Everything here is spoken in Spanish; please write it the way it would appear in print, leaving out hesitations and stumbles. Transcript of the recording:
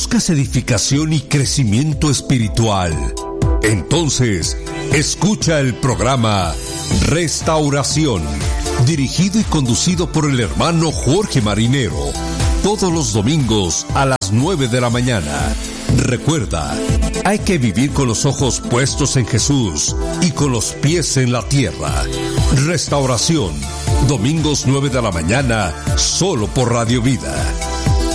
¿Buscas edificación y crecimiento espiritual? Entonces, escucha el programa Restauración, dirigido y conducido por el hermano Jorge Marinero, todos los domingos a las 9 de la mañana. Recuerda, hay que vivir con los ojos puestos en Jesús y con los pies en la tierra. Restauración, domingos 9 de la mañana, solo por Radio Vida.